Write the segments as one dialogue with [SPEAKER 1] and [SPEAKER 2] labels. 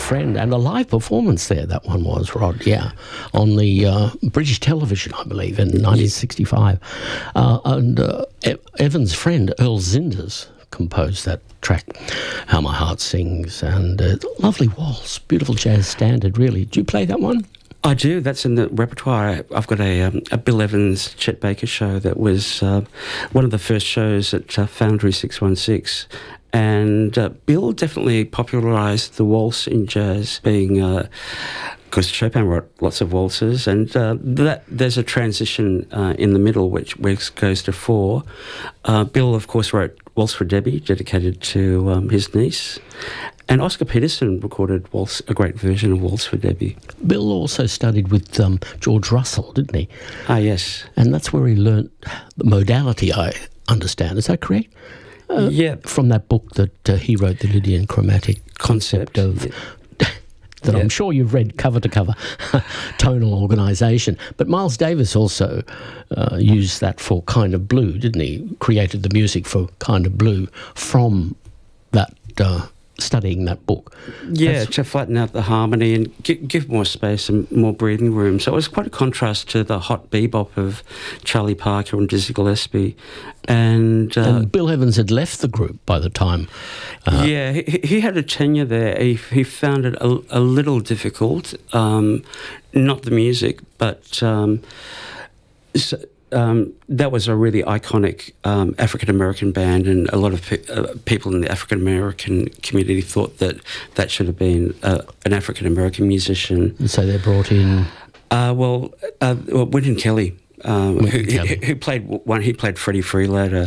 [SPEAKER 1] friend, and a live performance there, that one was, Rod, yeah, on the British television, I believe, in 1965. Evan's friend, Earl Zinders, composed that track, How My Heart Sings, and lovely waltz, beautiful jazz standard, really. Do you play that one?
[SPEAKER 2] I do. That's in the repertoire. I've got a Bill Evans, Chet Baker show that was one of the first shows at Foundry 616. And Bill definitely popularised the waltz in jazz, being because Chopin wrote lots of waltzes, and that there's a transition in the middle which goes to four. Bill, of course, wrote Waltz for Debbie, dedicated to his niece. And Oscar Peterson recorded a great version of Waltz for Debbie.
[SPEAKER 1] Bill also studied with George Russell, didn't he?
[SPEAKER 2] Ah, yes.
[SPEAKER 1] And that's where he learnt the modality, I understand. Is that correct?
[SPEAKER 2] Yeah.
[SPEAKER 1] From that book that he wrote, The Lydian Chromatic Concept of... Yeah. That I'm sure you've read cover to cover, tonal organisation. But Miles Davis also used that for Kind of Blue, didn't he? Created the music for Kind of Blue from that... studying that book.
[SPEAKER 2] Yeah, to flatten out the harmony and give more space and more breathing room. So it was quite a contrast to the hot bebop of Charlie Parker and Dizzy Gillespie. And
[SPEAKER 1] Bill Evans had left the group by the time.
[SPEAKER 2] He had a tenure there. He found it a little difficult, not the music, but... that was a really iconic African-American band, and a lot of people in the African-American community thought that should have been an African-American musician.
[SPEAKER 1] And so they brought in...
[SPEAKER 2] Wynton Kelly. Who played Freddie Freelater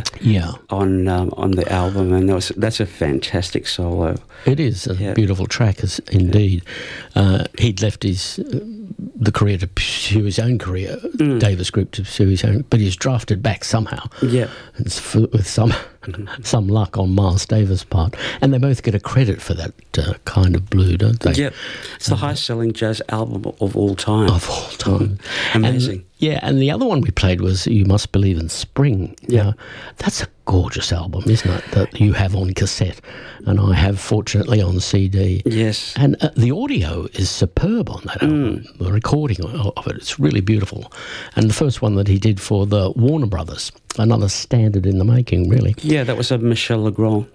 [SPEAKER 2] on the album, and that's a fantastic solo.
[SPEAKER 1] It is a beautiful track, indeed. He'd left the career to pursue his own career, Davis Group to pursue his own, but he's drafted back somehow. Yeah, with some luck on Miles Davis' part, and they both get a credit for that Kind of Blue, don't they?
[SPEAKER 2] Yeah, it's the highest-selling jazz album of all time. Amazing.
[SPEAKER 1] And the other one we played was You Must Believe in Spring. Yeah. That's a gorgeous album, isn't it, that you have on cassette, and I have, fortunately, on CD.
[SPEAKER 2] Yes.
[SPEAKER 1] And the audio is superb on that album, the recording of it. It's really beautiful. And the first one that he did for the Warner Brothers, another standard in the making, really.
[SPEAKER 2] Yeah, that was a Michel Legrand.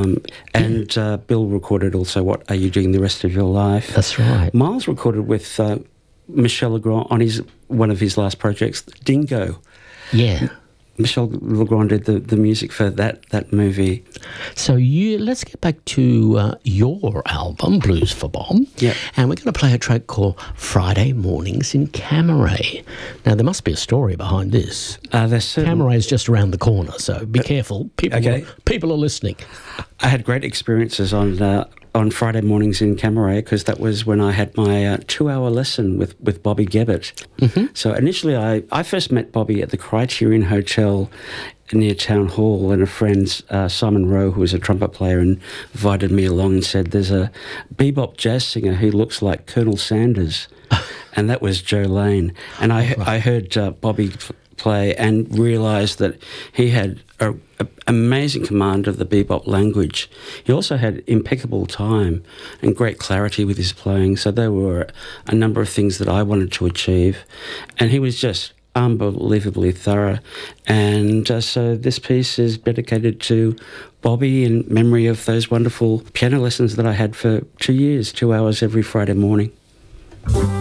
[SPEAKER 2] And Bill recorded also What Are You Doing the Rest of Your Life?
[SPEAKER 1] That's right.
[SPEAKER 2] Miles recorded with Michel Legrand on one of his last projects, Dingo.
[SPEAKER 1] Yeah.
[SPEAKER 2] Michel Legrand did the music for that movie.
[SPEAKER 1] So let's get back to your album, Blues for Bob.
[SPEAKER 2] Yeah.
[SPEAKER 1] And we're going to play a track called Friday Mornings in Camaret. Now, there must be a story behind this. Camaret is just around the corner, so be careful. People are listening.
[SPEAKER 2] I had great experiences on Friday mornings in Camaret, because that was when I had my 2-hour lesson with Bobby Gebbert. Mm-hmm. So initially I first met Bobby at the Criterion Hotel near Town Hall, and a friend, Simon Rowe, who was a trumpet player, invited me along and said, there's a bebop jazz singer who looks like Colonel Sanders. And that was Joe Lane. And I heard Bobby play and realised that he had an amazing command of the bebop language. He also had impeccable time and great clarity with his playing. So there were a number of things that I wanted to achieve. And he was just unbelievably thorough. And so this piece is dedicated to Bobby in memory of those wonderful piano lessons that I had for 2 years, 2 hours every Friday morning.